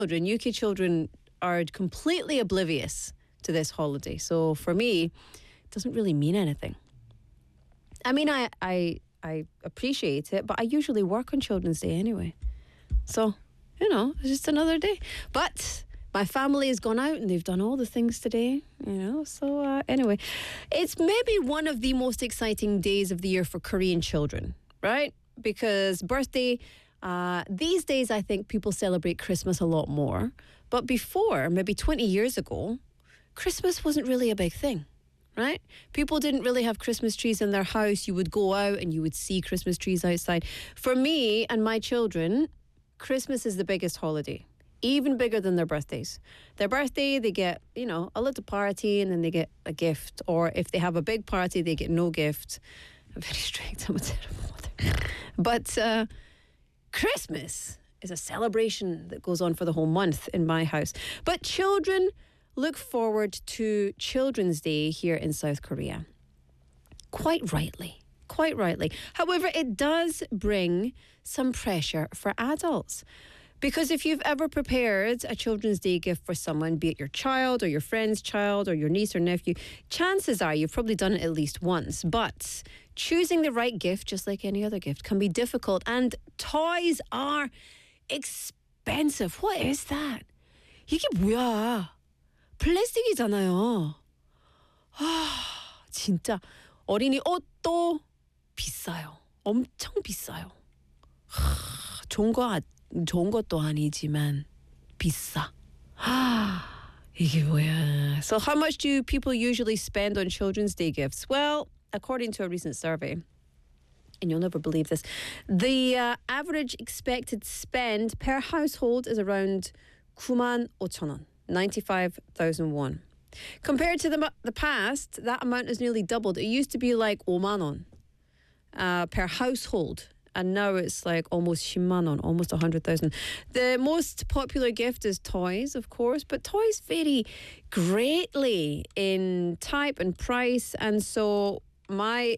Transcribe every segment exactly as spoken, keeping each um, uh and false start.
children, U K children, are completely oblivious to this holiday. So for me, it doesn't really mean anything. I mean, I, I, I appreciate it, but I usually work on Children's Day anyway. So, you know, it's just another day. But my family has gone out and they've done all the things today, you know. So uh, anyway, it's maybe one of the most exciting days of the year for Korean children, right? Because birthday, uh, these days I think people celebrate Christmas a lot more. But before, maybe twenty years ago, Christmas wasn't really a big thing, right? People didn't really have Christmas trees in their house. You would go out and you would see Christmas trees outside. For me and my children, Christmas is the biggest holiday, even bigger than their birthdays. Their birthday, they get, you know, a little party and then they get a gift. Or if they have a big party, they get no gift. I'm very strict. I'm a terrible mother. But uh, Christmas is a celebration that goes on for the whole month in my house. But children look forward to Children's Day here in South Korea. Quite rightly. Quite rightly. However, it does bring some pressure for adults. Because if you've ever prepared a Children's Day gift for someone, be it your child or your friend's child or your niece or nephew, chances are you've probably done it at least once. But choosing the right gift, just like any other gift, can be difficult. And toys are expensive. What is that? 이게 뭐야? 플라스틱이잖아요. 아, 진짜 어린이 옷도 비싸요. 엄청 비싸요. 하, 좋은 거 좋은 것도 아니지만 비싸. 아, 이게 뭐야? So how much do people usually spend on Children's Day gifts? Well, according to a recent survey, and you'll never believe this, the uh, average expected spend per household is around 구만 오천 원, ninety-five thousand won. Compared to the the past, that amount has nearly doubled. It used to be like 오만 원 uh, per household, and now it's like almost 십만 원, almost one hundred thousand. The most popular gift is toys, of course, but toys vary greatly in type and price, and so my...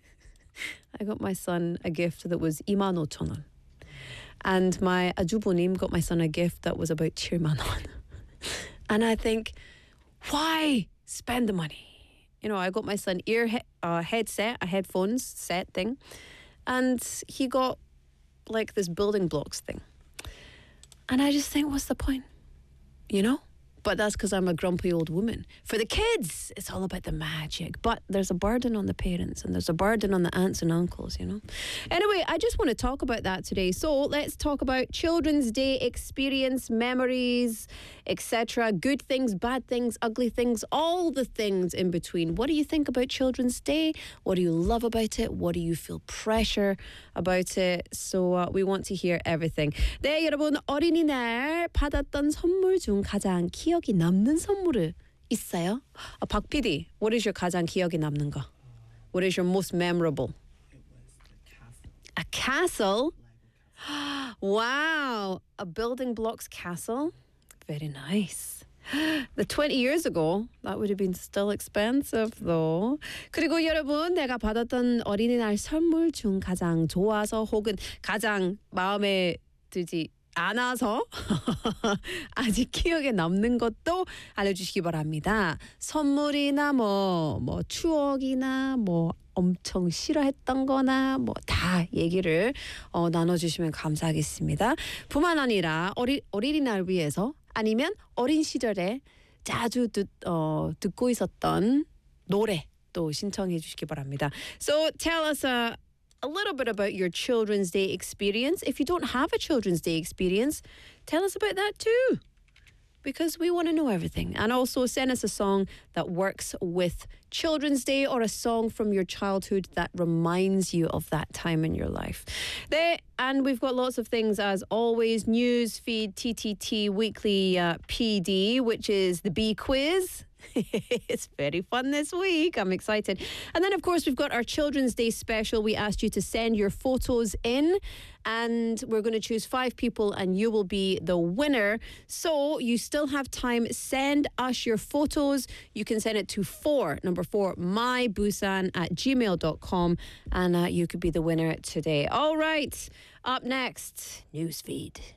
I got my son a gift that was 이만 오천 원. And my 아주버님 got my son a gift that was about 칠만 원. And I think, why spend the money? You know, I got my son ear he- uh, headset, a headphones set thing. And he got like this building blocks thing. And I just think, what's the point? You know? But that's because I'm a grumpy old woman. For the kids, it's all about the magic. But there's a burden on the parents and there's a burden on the aunts and uncles, you know. Anyway, I just want to talk about that today. So let's talk about Children's Day experience, memories, et cetera. Good things, bad things, ugly things, all the things in between. What do you think about Children's Day? What do you love about it? What do you feel pressure about it? So uh, we want to hear everything. 네, 여러분, 어린이날 받았던 선물 중 가장 기억이 남는 선물이 있어요? 아, 박 피디, what is your 가장 기억에 남는 거? What is your most memorable? It was the castle. A castle? Castle. Wow, a building blocks castle? Very nice. The twenty years ago, that would have been still expensive though. 그리고 여러분, 내가 받았던 어린이날 선물 중 가장 좋아서 혹은 가장 마음에 들지 않아서 아직 기억에 남는 것도 알려주시기 바랍니다. 선물이나 뭐, 뭐 추억이나 뭐 엄청 싫어했던 거나 뭐 다 얘기를 어, 나눠주시면 감사하겠습니다. 뿐만 아니라 어리, 어린이날 위해서 아니면 어린 시절에 자주 듣, 어, 듣고 있었던 노래 또 신청해 주시기 바랍니다. So tell us a, a little bit about your Children's Day experience. If you don't have a Children's Day experience, tell us about that too. Because we want to know everything. And also send us a song that works with Children's Day or a song from your childhood that reminds you of that time in your life. There, and we've got lots of things as always. News feed, T T T, weekly uh, P D, which is the B quiz. It's very fun this week. I'm excited. And then, of course, we've got our Children's Day special. We asked you to send your photos in, and we're going to choose five people, and you will be the winner. So you still have time. Send us your photos. You can send it to four, number four, mybusan at gmail dot com, and uh, you could be the winner today. All right. Up next, Newsfeed.